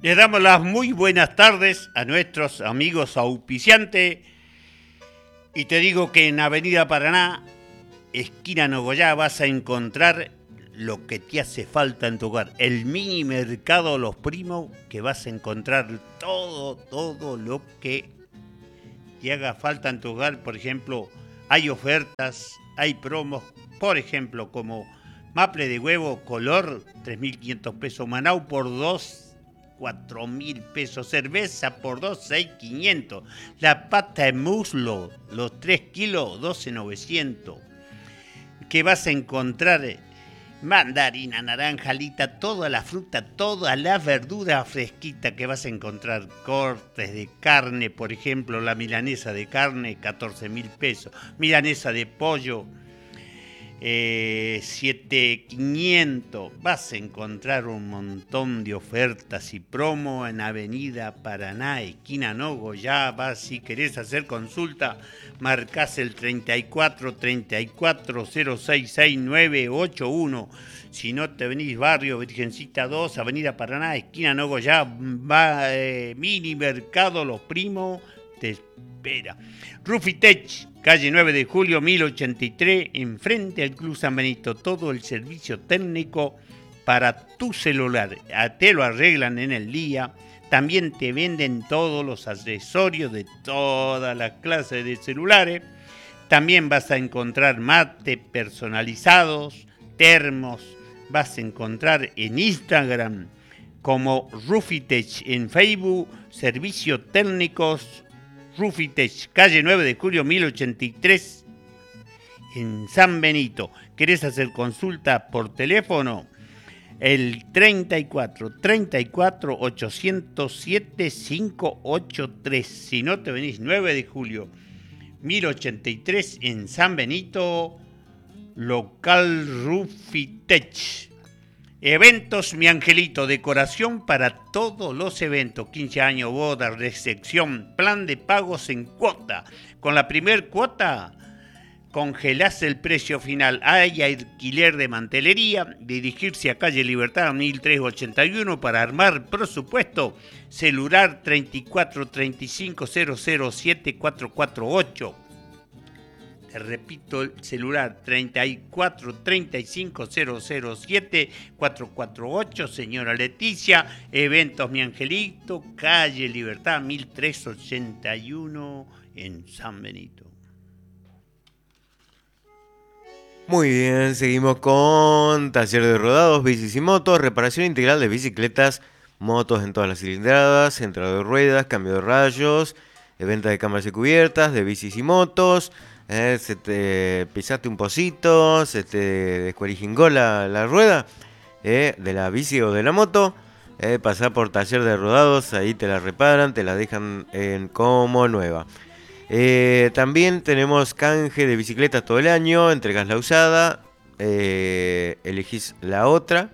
Les damos las muy buenas tardes a nuestros amigos auspiciantes y te digo que en Avenida Paraná, esquina Nogoyá, vas a encontrar lo que te hace falta en tu hogar. El mini mercado Los Primos, que vas a encontrar todo lo que te haga falta en tu hogar. Por ejemplo, hay ofertas, hay promos, por ejemplo, como maple de huevo color, 3.500 pesos, Manau por 2, 4.000 pesos, cerveza por 2, 6.500, la pata de muslo, los 3 kilos, 12.900, que vas a encontrar mandarina, naranja, alita, toda la fruta, toda la verdura fresquita que vas a encontrar, cortes de carne, por ejemplo, la milanesa de carne, 14.000 pesos, milanesa de pollo, 7.500. Vas a encontrar un montón de ofertas y promo en Avenida Paraná, esquina Nogoyá. Vas, si querés hacer consulta, marcás el 34 34 066 981. Si no te venís, barrio Virgencita 2, Avenida Paraná, esquina Nogoyá, mini mercado Los Primos te espera. Rufitech, calle 9 de julio 1083, enfrente al Club San Benito. Todo el servicio técnico para tu celular. Te lo arreglan en el día. También te venden todos los accesorios de todas las clases de celulares. También vas a encontrar mates personalizados, termos. Vas a encontrar en Instagram como Rufitech, en Facebook, servicios técnicos Rufitech, calle 9 de julio 1083, en San Benito. ¿Querés hacer consulta por teléfono? El 34 34 807 583. Si no te venís, 9 de julio 1083 en San Benito, local Rufitech. Eventos Mi Angelito, decoración para todos los eventos, 15 años, boda, recepción, plan de pagos en cuota. Con la primer cuota congelás el precio final. Hay alquiler de mantelería, dirigirse a calle Libertad 1381 para armar presupuesto. Celular 34 35 007 448. Te repito, el celular 34 35 007 448, señora Leticia. Eventos Mi Angelito, calle Libertad 1381 en San Benito. Muy bien, seguimos con taller de rodados, bicis y motos, reparación integral de bicicletas, motos en todas las cilindradas, entrada de ruedas, cambio de rayos, venta de cámaras y cubiertas, de bicis y motos. Se te pisaste un pocito, se te descuarijingó la rueda de la bici o de la moto, pasá por taller de rodados, ahí te la reparan, te la dejan como nueva. También tenemos canje de bicicletas todo el año, entregás la usada, elegís la otra,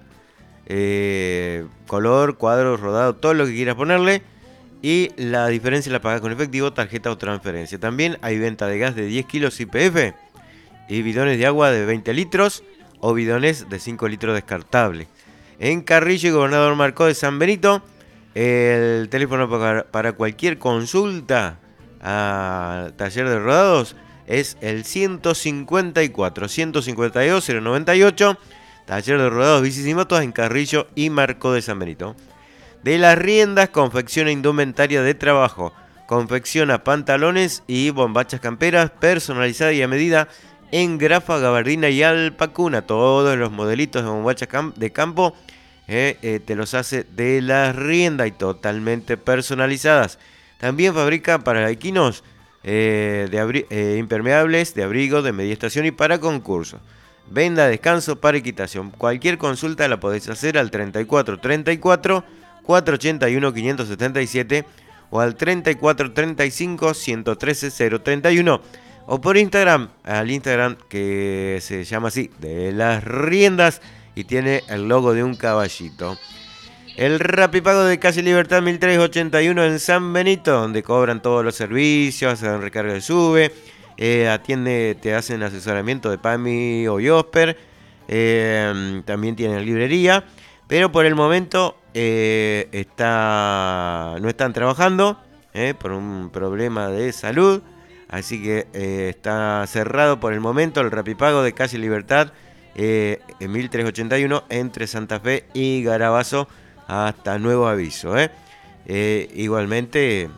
color, cuadro, rodado, todo lo que quieras ponerle. Y la diferencia la pagás con efectivo, tarjeta o transferencia. También hay venta de gas de 10 kilos IPF y bidones de agua de 20 litros o bidones de 5 litros descartable. En Carrillo y Gobernador Marcó de San Benito, el teléfono para cualquier consulta a taller de rodados es el 154 152 098. Taller de rodados, bicis y motos en Carrillo y Marcó de San Benito. De las Riendas, confecciona indumentaria de trabajo, confecciona pantalones y bombachas camperas personalizadas y a medida en grafa, gabardina y alpacuna. Todos los modelitos de bombachas de campo te los hace de las Riendas y totalmente personalizadas. También fabrica para alquinos impermeables, de abrigo, de media estación y para concursos. Venda, descanso para equitación. Cualquier consulta la podés hacer al 34 34 481 577 o al 34 35 113 031 o por Instagram, al Instagram que se llama así, de las Riendas, y tiene el logo de un caballito. El Rapipago de calle Libertad 1381 en San Benito, donde cobran todos los servicios, hacen recarga de sube, te hacen asesoramiento de PAMI o IOSPER, también tienen librería. Pero por el momento no están trabajando por un problema de salud. Así que está cerrado por el momento el rapipago de Calle Libertad en 1381 entre Santa Fe y Garabazo hasta nuevo aviso. Igualmente,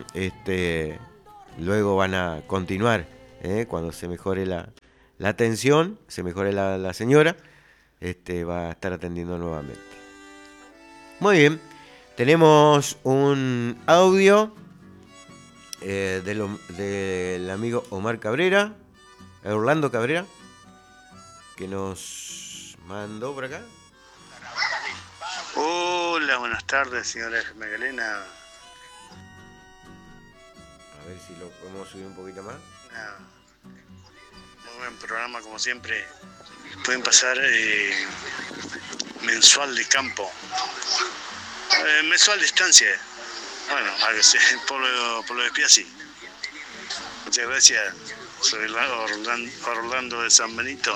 luego van a continuar cuando se mejore la atención, se mejore la señora, va a estar atendiendo nuevamente. Muy bien, tenemos un audio del amigo Omar Cabrera, Orlando Cabrera, que nos mandó por acá. Hola, buenas tardes, señora Magdalena. A ver si lo podemos subir un poquito más. Muy buen programa, como siempre. Pueden pasar mensual de campo, mensual de estancia. Bueno, algo así, por lo de Piazzi. Muchas gracias. Soy Orlando de San Benito.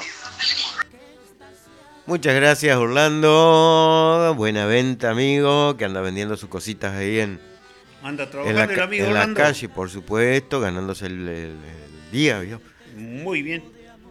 Muchas gracias, Orlando. Buena venta, amigo, que anda vendiendo sus cositas ahí anda trabajando el amigo en Orlando. La calle, por supuesto, ganándose el día, ¿vio? Muy bien.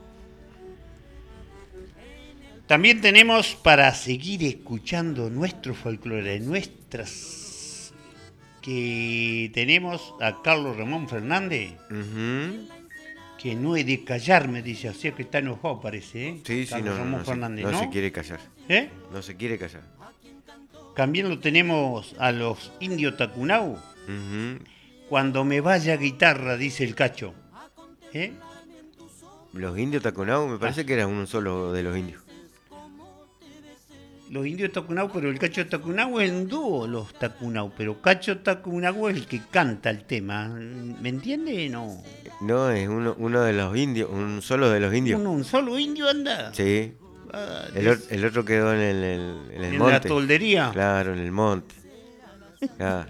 También tenemos para seguir escuchando nuestro folclore, nuestras... que tenemos a Carlos Ramón Fernández, que no he de callarme, dice, así que está enojado parece, ¿eh? Sí, Carlos Ramón Fernández, ¿no? se quiere callar. No se quiere callar. También lo tenemos a los indios Tacunau. Cuando me vaya guitarra, dice el Cacho. Los indios Tacunau, me parece que era uno solo de los indios. Los indios Tacunau, pero el Cacho Tacunau es un dúo, los Tacunau, pero Cacho Tacunau es el que canta el tema. ¿Me entiende? No. No, es uno de los indios, un solo de los indios. ¿Un solo indio anda? Sí. El otro quedó en el monte. En la toldería. Claro, en el monte. Claro.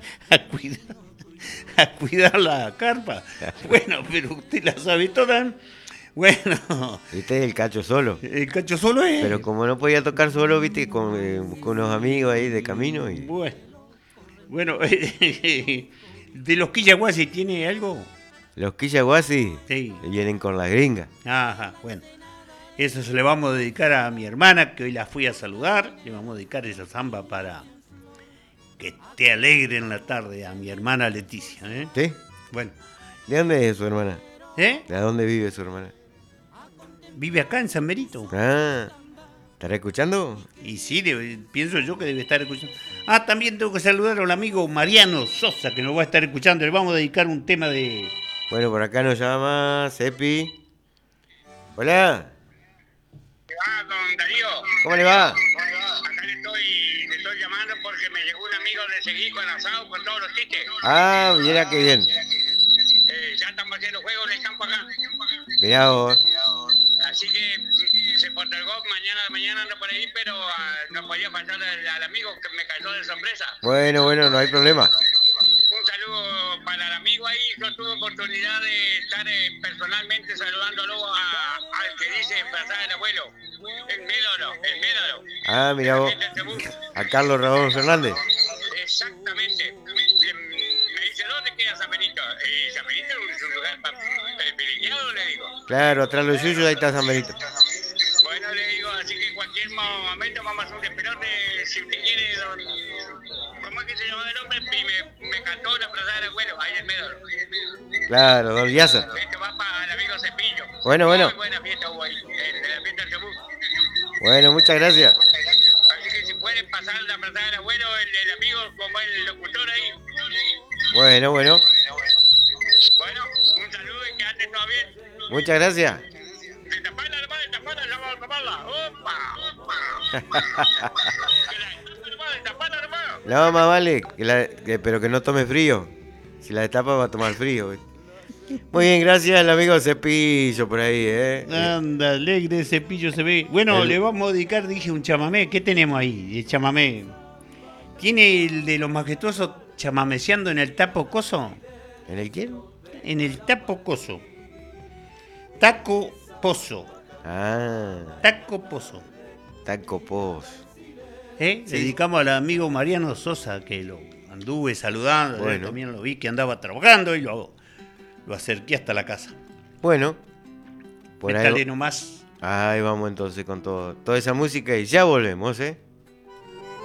a cuidar la carpa. Bueno, pero usted la sabe toda. Bueno. Este es el Cacho solo. El Cacho solo es. Pero como no podía tocar solo, viste, con unos amigos ahí de camino. Y... Bueno, de los Quillahuasi, ¿tiene algo? Los Quillahuasi sí. Vienen con la gringa. Ajá, bueno. Eso se le vamos a dedicar a mi hermana, que hoy la fui a saludar. Le vamos a dedicar esa samba para que esté alegre en la tarde a mi hermana Leticia. ¿Sí? Bueno. ¿De dónde es su hermana? ¿De dónde vive su hermana? Vive acá en San Benito. ¿Estará escuchando? Y sí, pienso yo que debe estar escuchando. También tengo que saludar al amigo Mariano Sosa, que nos va a estar escuchando. Le vamos a dedicar un tema de... Bueno, por acá nos llama Cepi. Hola. ¿Qué va, don Darío? ¿Cómo le va? Acá le estoy llamando porque me llegó un amigo de seguir con asado con todos los tickets. Mira qué bien. Ya estamos haciendo juegos de campo acá. Mirá vos. Así que se postergó, mañana ando por ahí, pero no podía faltar al amigo que me cayó de sorpresa. Bueno, no hay problema. Un saludo para el amigo ahí. Yo tuve oportunidad de estar personalmente saludándolo al que dice Plaza del Abuelo, el Médolo. Mirá vos. A Carlos Ramón Fernández. Exactamente. Me dice, ¿dónde queda San Benito? San Benito es un lugar privilegiado, le digo. Claro, atrás de los suyos ahí está San Benito. Bueno, le digo, así que en cualquier momento vamos a hacer un despelote, si usted quiere, ¿cómo es que se llama el hombre? Me cantó la Plaza del Abuelo, ahí en Médolo. Claro, don Liaza. Esto va para el amigo Cepillo. Bueno. Muy buena fiesta hubo ahí, en la fiesta del Cebú. Bueno, muchas gracias. Así que si pueden pasar la Plaza del Abuelo, el amigo como el locutor ahí. Bueno. Bueno, un saludo y que ande todo bien. Muchas gracias. De taparla, ya vamos a taparla. ¡Opa! No, más vale, pero que no tome frío. Si la destapa va a tomar frío. Muy bien, gracias al amigo Cepillo por ahí, Anda, alegre Cepillo se ve. Bueno, le vamos a dedicar, dije, un chamamé. ¿Qué tenemos ahí de chamamé? ¿Tiene el de los majestuosos chamameceando en el tapo coso? ¿En el quién? En el tapo coso. Taco Pozo. Ah. Taco Pozo. Taco Pozo. Sí. Dedicamos al amigo Mariano Sosa, que lo anduve saludando, Bueno. también lo vi que andaba trabajando y lo acerqué hasta la casa. Bueno, por Métale ahí, nomás. ahí vamos entonces con toda esa música y ya volvemos, ¿eh?